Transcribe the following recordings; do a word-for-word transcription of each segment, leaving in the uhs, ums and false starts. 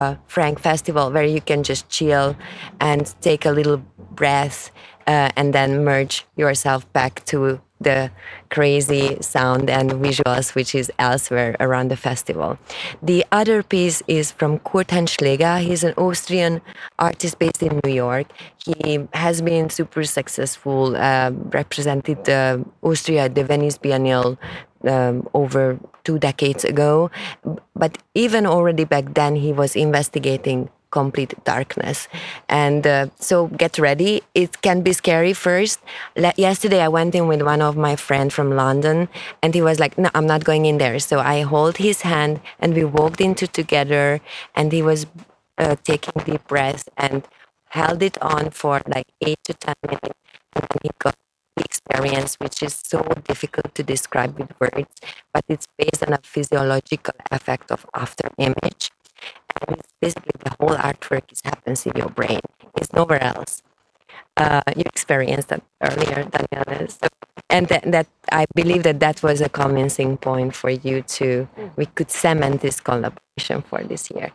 uh, Frank Festival, where you can just chill and take a little breath uh, and then merge yourself back to the crazy sound and visuals which is elsewhere around the festival. The other piece is from Kurt Henschläger. He's an Austrian artist based in New York. He has been super successful, uh, represented uh, Austria at the Venice Biennial um, over two decades ago. But even already back then, he was investigating complete darkness. And uh, so get ready. It can be scary first. Le- yesterday I went in with one of my friends from London and he was like, no, I'm not going in there. So I hold his hand and we walked into together and he was uh, taking deep breaths and held it on for like eight to ten minutes. And then he got the experience, which is so difficult to describe with words, but it's based on a physiological effect of after image. And it's basically the whole artwork is happens in your brain. It's nowhere else. Uh, you experienced that earlier, Daniela. So, and that, that I believe that that was a convincing point for you to, we could cement this collaboration for this year.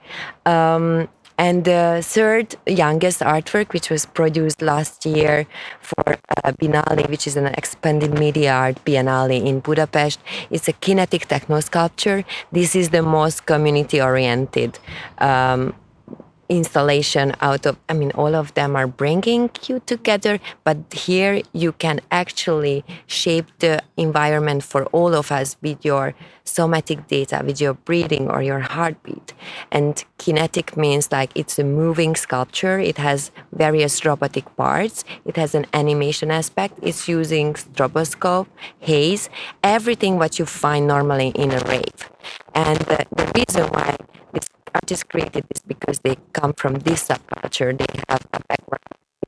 Um, and the third youngest artwork, which was produced last year for uh, Biennale, which is an expanded media art biennale in Budapest, it's a kinetic techno sculpture. This is the most community-oriented um, installation out of, I mean, all of them are bringing you together, but here you can actually shape the environment for all of us with your somatic data, with your breathing or your heartbeat. And kinetic means like it's a moving sculpture. It has various robotic parts. It has an animation aspect. It's using stroboscope, haze, everything what you find normally in a rave. And the, the reason why this artists created this because they come from this subculture. They have a background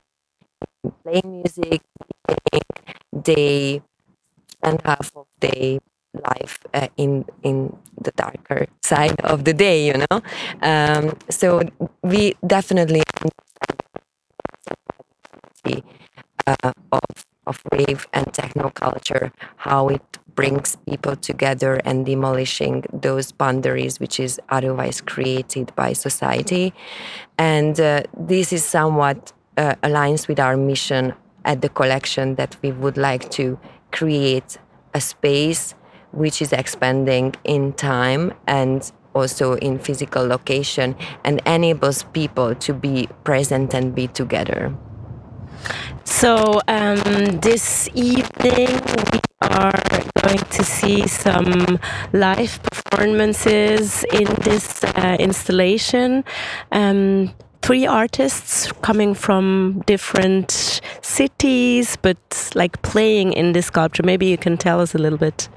in playing music, they spend half of their life uh, in in the darker side of the day, you know. Um, so we definitely understand uh, of of rave and techno culture, how it brings people together and demolishing those boundaries which is otherwise created by society. And uh, this is somewhat uh, aligns with our mission at the collection, that we would like to create a space which is expanding in time and also in physical location and enables people to be present and be together. So um, this evening we are going to see some live performances in this uh, installation. Um, three artists coming from different cities, but like playing in this sculpture. Maybe you can tell us a little bit.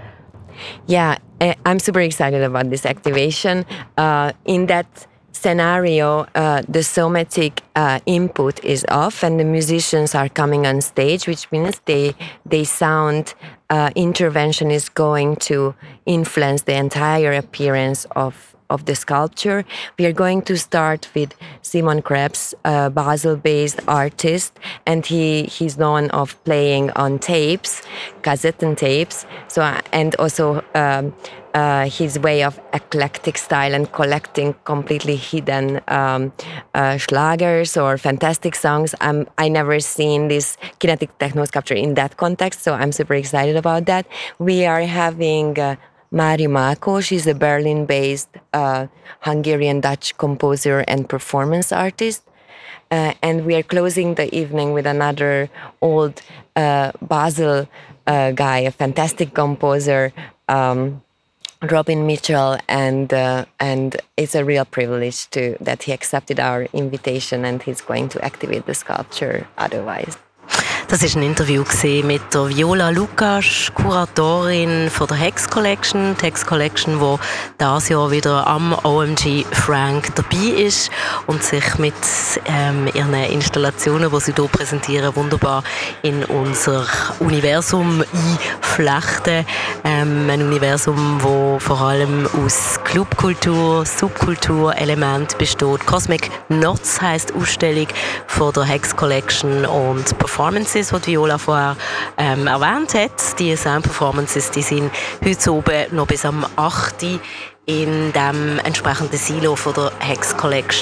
Yeah, I'm super excited about this activation. Uh, in that scenario, uh, the somatic uh, input is off and the musicians are coming on stage, which means they they sound uh, intervention is going to influence the entire appearance of of the sculpture. We are going to start with Simon Krebs, a Basel-based artist, and he he's known of playing on tapes, cassette and tapes. So and also um, uh, his way of eclectic style and collecting completely hidden um, uh, schlagers or fantastic songs. Um, I never seen this kinetic techno sculpture in that context, so I'm super excited about that. We are having Uh, Mari Mako, she's a Berlin-based uh, Hungarian-Dutch composer and performance artist. Uh, and we are closing the evening with another old uh, Basel uh, guy, a fantastic composer, um, Robin Mitchell, and uh, and it's a real privilege to that he accepted our invitation and he's going to activate the sculpture otherwise. Das war ein Interview mit der Viola Lukas, Kuratorin von der Hex Collection. Die Hex Collection, die dieses Jahr wieder am O M G Frank dabei ist und sich mit ähm, ihren Installationen, die sie hier präsentieren, wunderbar in unser Universum einflechten. Ähm, ein Universum, das vor allem aus Clubkultur, Subkulturelementen besteht. Cosmic Knots heisst die Ausstellung von der Hex Collection und Performances, die Viola vorher ähm, erwähnt hat. Die Sound Performances, die sind heute oben noch bis am achten in dem entsprechenden Silo von der Hex Collection.